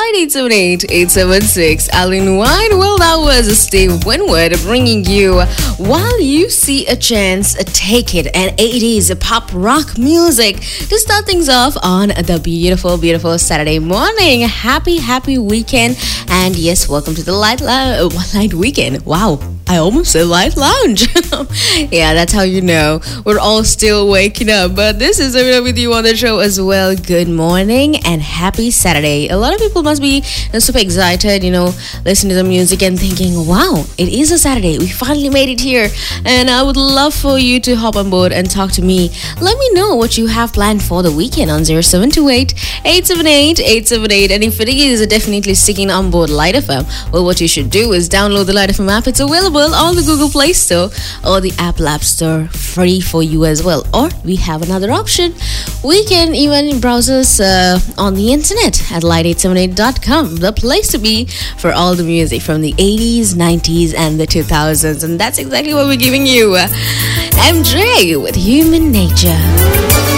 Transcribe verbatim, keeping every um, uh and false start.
Light eight seven eight, eight seven six. Alan White. Well, that was Steve Winwood bringing you While You See a Chance, Take It. And it is pop rock music to start things off on the beautiful, beautiful Saturday morning. Happy, happy weekend. And yes, welcome to the Light, Lo- Light Weekend. Wow. I almost said Light Lounge. Yeah, that's how you know we're all still waking up. But this is Amina with you on the show as well. Good morning and happy Saturday. A lot of people must be you know, super excited, you know, listening to the music and thinking, wow, it is a Saturday. We finally made it here. And I would love for you to hop on board and talk to me. Let me know what you have planned for the weekend on zero seven two eight, eight seven eight, eight seven eight. And if it is definitely sticking on board Light F M, well, what you should do is download the Light F M app. It's available on the Google Play Store or the Apple App Store, free for you as well. Or we have another option. We can even browse us uh, on the internet at light eight seven eight dot com, the place to be for all the music from the eighties, nineties, and the two thousands. And that's exactly what we're giving you. M J with Human Nature.